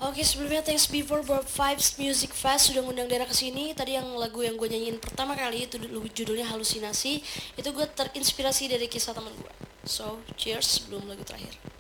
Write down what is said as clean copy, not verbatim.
Oke, sebelumnya thanks before Bob Vibes Music Fest sudah ngundang Dara ke sini. Tadi yang lagu yang gue nyanyiin pertama kali itu judulnya Halusinasi. Itu gue terinspirasi dari kisah teman gue. So, cheers sebelum lagu terakhir.